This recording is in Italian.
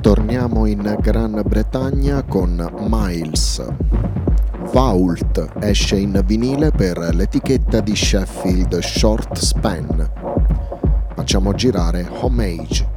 Torniamo in Gran Bretagna con Miles. Vault esce in vinile per l'etichetta di Sheffield Short Span. Facciamo girare Homage.